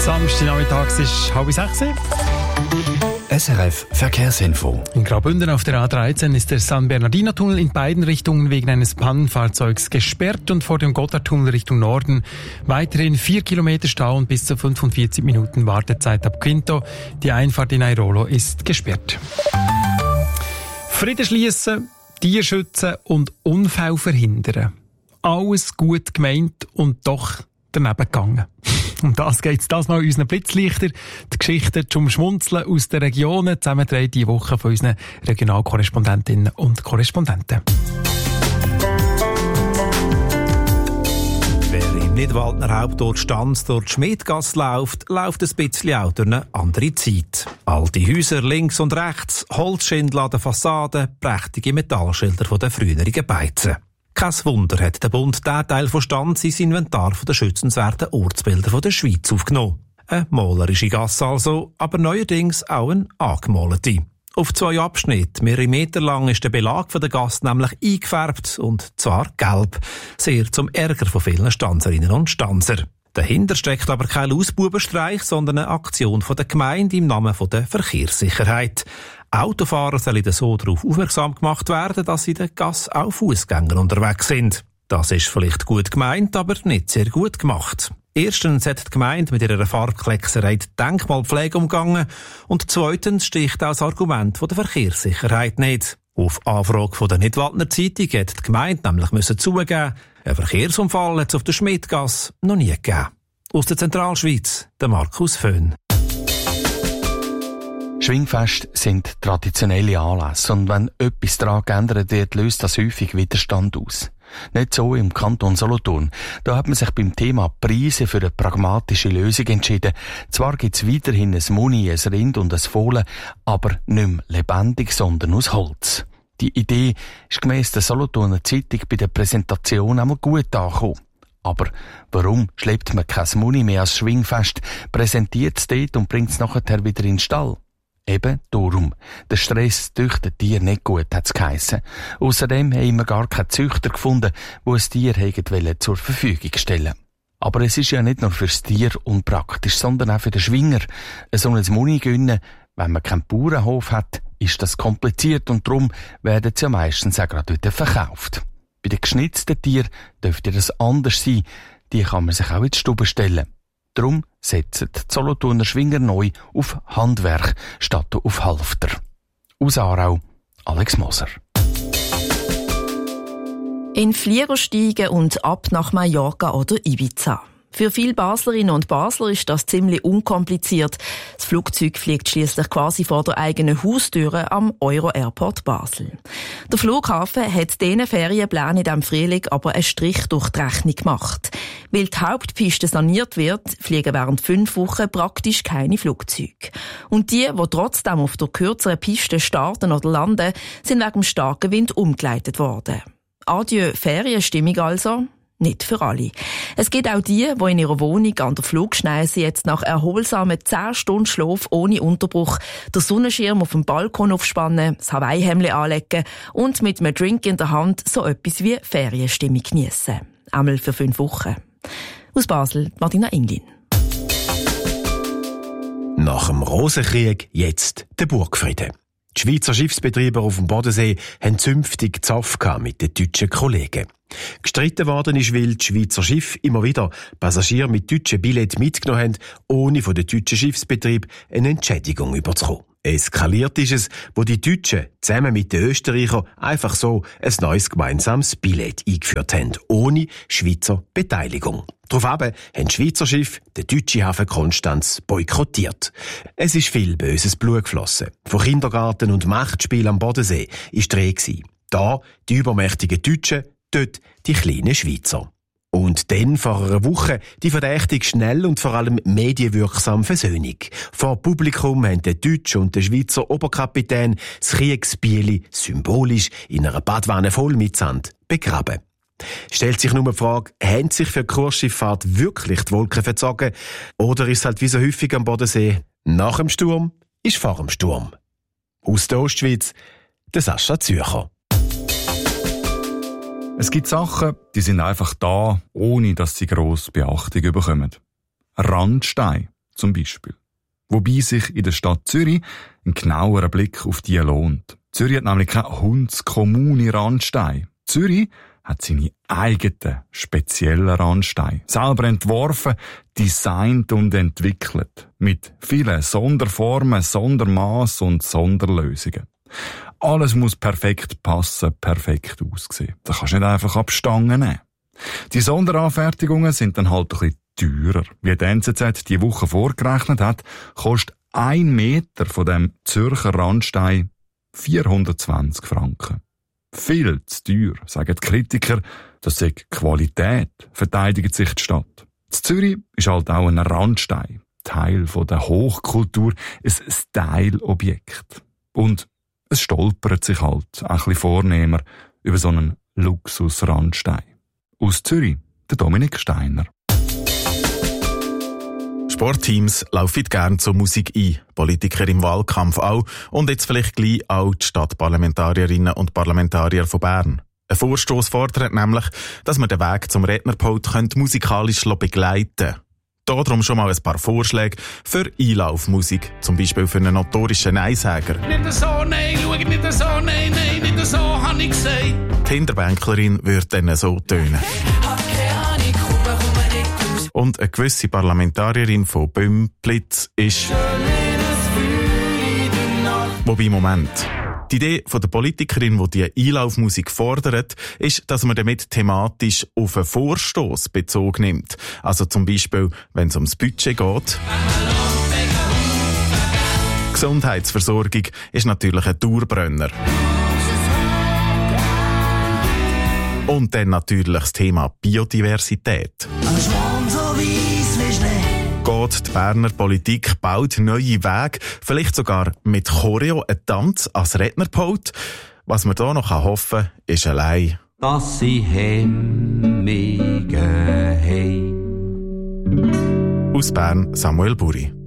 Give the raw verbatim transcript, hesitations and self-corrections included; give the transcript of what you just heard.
Samstagnachmittags ist halb sechs. S R F Verkehrsinfo. In Graubünden auf der A dreizehn ist der San Bernardino-Tunnel in beiden Richtungen wegen eines Pannenfahrzeugs gesperrt und vor dem Gotthardtunnel Richtung Norden weiterhin vier Kilometer Stau und bis zu fünfundvierzig Minuten Wartezeit ab Quinto. Die Einfahrt in Airolo ist gesperrt. Frieden schliessen, Tiere schützen und Unfälle verhindern. Alles gut gemeint und doch daneben gegangen. Um das geht es das mal in unseren Blitzlichter. Die Geschichten zum Schmunzeln aus den Regionen, zusammengetragen diese Woche von unseren Regionalkorrespondentinnen und Korrespondenten. Wer im Nidwaldner Hauptort Stanz durch die Schmidgasse läuft, läuft ein bisschen auch durch eine andere Zeit. Alte Häuser links und rechts, Holzschindel an der Fassade, prächtige Metallschilder von den früheren Beizen. Kein Wunder hat der Bund diesen Teil von Stanz ins Inventar der schützenswerten Ortsbilder der Schweiz aufgenommen. Eine malerische Gasse also, aber neuerdings auch eine angemalte. Auf zwei Abschnitten, mehrere Meter lang, ist der Belag der Gasse nämlich eingefärbt, und zwar gelb. Sehr zum Ärger von vielen Stanzerinnen und Stanzer. Dahinter steckt aber kein Lausbubenstreich, sondern eine Aktion der Gemeinde im Namen der Verkehrssicherheit. Autofahrer sollen so darauf aufmerksam gemacht werden, dass in der Gasse auch Fußgänger unterwegs sind. Das ist vielleicht gut gemeint, aber nicht sehr gut gemacht. Erstens hat die Gemeinde mit ihrer Farbkleckserei die Denkmalpflege umgangen und zweitens sticht auch das Argument der Verkehrssicherheit nicht. Auf Anfrage von der Nidwaldner Zeitung hat die Gemeinde nämlich müssen zugeben, ein Verkehrsunfall hat es auf der Schmidgasse noch nie gegeben. Aus der Zentralschweiz, der Markus Föhn. Schwingfest sind traditionelle Anlässe und wenn etwas daran geändert wird, löst das häufig Widerstand aus. Nicht so im Kanton Solothurn. Da hat man sich beim Thema Preise für eine pragmatische Lösung entschieden. Zwar gibt's weiterhin ein Muni, ein Rind und ein Fohlen, aber nicht mehr lebendig, sondern aus Holz. Die Idee ist gemäss der Solothurner Zeitung bei der Präsentation einmal gut angekommen. Aber warum schleppt man kein Muni mehr als Schwingfest, präsentiert es dort und bringt es nachher wieder in den Stall? Eben darum. Der Stress züchtet Tier nicht gut, hat es geheissen. Ausserdem haben wir gar keinen Züchter gefunden, der ein Tier hätten zur Verfügung stellen. Aber es ist ja nicht nur fürs Tier unpraktisch, sondern auch für den Schwinger. So ein Muni gönnen, wenn man keinen Bauernhof hat, ist das kompliziert und darum werden sie ja meistens auch gerade wieder verkauft. Bei den geschnitzten Tieren dürfte das anders sein. Die kann man sich auch in die Stube stellen. Darum setzen die Solothurner Schwinger neu auf Handwerk statt auf Halfter. Aus Aarau, Alex Moser. In Flieger steigen und ab nach Mallorca oder Ibiza. Für viele Baslerinnen und Basler ist das ziemlich unkompliziert. Das Flugzeug fliegt schließlich quasi vor der eigenen Haustür am Euro-Airport Basel. Der Flughafen hat diesen Ferienplänen in diesem Frühling aber einen Strich durch die Rechnung gemacht. Weil die Hauptpiste saniert wird, fliegen während fünf Wochen praktisch keine Flugzeuge. Und die, die trotzdem auf der kürzeren Piste starten oder landen, sind wegen dem starken Wind umgeleitet worden. Adieu Ferienstimmung also. Nicht für alle. Es gibt auch die, die in ihrer Wohnung an der Flugschneise jetzt nach erholsamen zehn Stunden Schlaf ohne Unterbruch den Sonnenschirm auf dem Balkon aufspannen, das Hawaii-Hemdli anlegen und mit einem Drink in der Hand so etwas wie Ferienstimmung geniessen. Einmal für fünf Wochen. Aus Basel, Martina Inglin. Nach dem Rosenkrieg jetzt der Burgfrieden. Die Schweizer Schiffsbetriebe auf dem Bodensee haben zünftig Zoff mit den deutschen Kollegen. Gestritten worden ist, weil die Schweizer Schiffe immer wieder Passagiere mit deutschen Billett mitgenommen haben, ohne von den deutschen Schiffsbetrieben eine Entschädigung überzukommen. Eskaliert ist es, wo die Deutschen zusammen mit den Österreichern einfach so ein neues gemeinsames Billett eingeführt haben, ohne Schweizer Beteiligung. Daraufhin haben die Schweizer Schiffe den deutschen Hafen Konstanz boykottiert. Es ist viel böses Blut geflossen. Von Kindergarten und Machtspiel am Bodensee war die Rede. Da die übermächtigen Deutschen, dort die kleinen Schweizer. Und dann vor einer Woche die verdächtig schnell und vor allem medienwirksame Versöhnung. Vor Publikum haben der deutsche und der Schweizer Oberkapitän das Kriegsbieli symbolisch in einer Badwanne voll mit Sand begraben. Stellt sich nur die Frage, haben sich für die Kursschifffahrt wirklich die Wolken verzogen? Oder ist es halt wie so häufig am Bodensee, nach dem Sturm ist vor dem Sturm? Aus der Ostschweiz, der Sascha Zürcher. Es gibt Sachen, die sind einfach da, ohne dass sie grosse Beachtung bekommen. Randsteine. zum Beispiel. Wobei sich in der Stadt Zürich ein genauerer Blick auf die lohnt. Zürich hat nämlich keine Hundskommune Randsteine. Zürich hat seine eigenen speziellen Randsteine. Selber entworfen, designt und entwickelt. Mit vielen Sonderformen, Sondermaß und Sonderlösungen. Alles muss perfekt passen, perfekt aussehen. Da kannst du nicht einfach Abstangen nehmen. Die Sonderanfertigungen sind dann halt ein bisschen teurer. Wie die N Z Z die Woche vorgerechnet hat, kostet ein Meter von dem Zürcher Randstein vierhundertzwanzig Franken. Viel zu teuer, sagen die Kritiker. Das sei Qualität, verteidigt sich die Stadt. In Zürich ist halt auch ein Randstein, Teil von der Hochkultur, ein Style-Objekt. Und es stolpert sich halt ein bisschen vornehmer über so einen Luxus-Randstein. Aus Zürich, der Dominik Steiner. Sportteams laufen gern zur Musik ein, Politiker im Wahlkampf auch und jetzt vielleicht gleich auch die Stadtparlamentarierinnen und Parlamentarier von Bern. Ein Vorstoss fordert nämlich, dass man den Weg zum Rednerpult musikalisch begleiten kann. Darum schon mal ein paar Vorschläge für Einlaufmusik, zum Beispiel für einen notorischen Neinsäger. Nicht so, nein, schau nicht so, nein, nein, nicht so, hab ich gesagt. Die Hinterbänklerin würde dann so tönen. Und eine gewisse Parlamentarierin von Bümplitz ist... Wobei, Moment. Die Idee von der Politikerin, die die Einlaufmusik fordert, ist, dass man damit thematisch auf einen Vorstoss Bezug nimmt. Also zum Beispiel, wenn es ums Budget geht. Gesundheitsversorgung ist natürlich ein Dauerbrenner. Und dann natürlich das Thema Biodiversität. Geht die Berner Politik baut neue Wege, vielleicht sogar mit Choreo, ein Tanz als Rednerpult. Was man da noch hoffen kann, ist allein, dass sie Hemmige haben. Aus Bern, Samuel Buri.